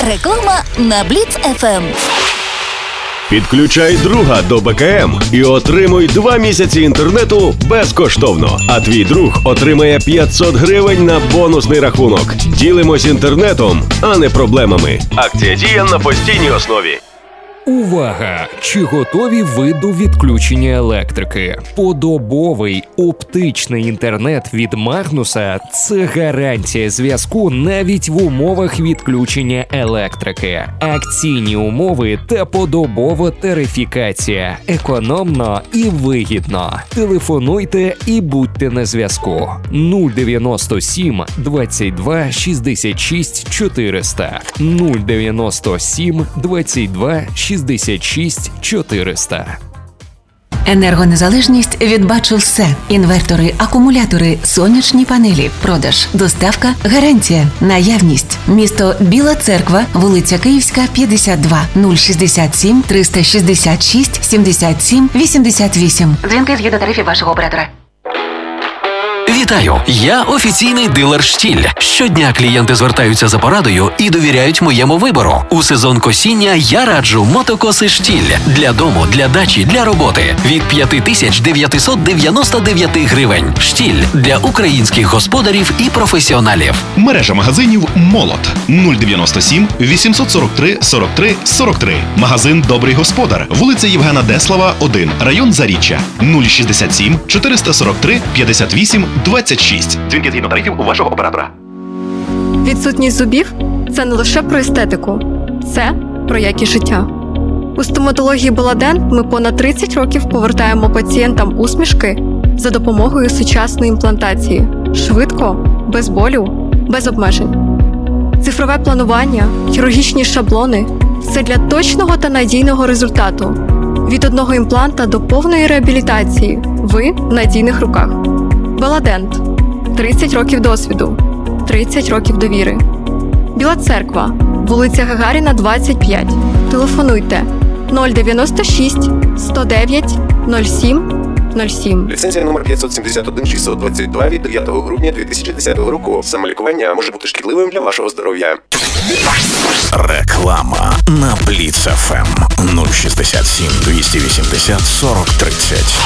Реклама на Бліц ФМ. Підключай друга до БКМ і отримуй 2 місяці інтернету безкоштовно. А твій друг отримає 500 гривень на бонусний рахунок. Ділимось інтернетом, а не проблемами. Акція діє на постійній основі. Увага! Чи готові ви до відключення електрики? Подобовий оптичний інтернет від Магнуса – це гарантія зв'язку навіть в умовах відключення електрики. Акційні умови та подобова тарифікація. Економно і вигідно. Телефонуйте і будьте на зв'язку. 097 22 66 400. 097 22 66 400. Енергонезалежність від «Бачу все». Інвертори, акумулятори, сонячні панелі, продаж, доставка, гарантія, наявність. Місто Біла Церква, вулиця Київська, 52, 067 366 77 88. Дзвінки згідно тарифів вашого оператора. Вітаю! Я офіційний дилер «Штіль». Щодня клієнти звертаються за порадою і довіряють моєму вибору. У сезон косіння я раджу мотокоси «Штіль» для дому, для дачі, для роботи від 5999 гривень. «Штіль» для українських господарів і професіоналів. Мережа магазинів «Молот» 097 843 43 43. Магазин «Добрий господар», вулиця Євгена Деслава, 1, район Заріччя 067 443 58 26. Дзвінки згідно тарифів у вашого оператора. Відсутність зубів – це не лише про естетику. Це про якість життя. У стоматології Баладент ми понад 30 років повертаємо пацієнтам усмішки за допомогою сучасної імплантації. Швидко, без болю, без обмежень. Цифрове планування, хірургічні шаблони – все для точного та надійного результату. Від одного імпланта до повної реабілітації. Ви в надійних руках. Баладент. 30 років досвіду. 30 років довіри. Біла Церква. Вулиця Гагаріна, 25. Телефонуйте 096 109 07 07. Ліцензія номер 571-622 від 9 грудня 2010 року. Самолікування може бути шкідливим для вашого здоров'я. Реклама на Бліц ФМ 067 280 40 30.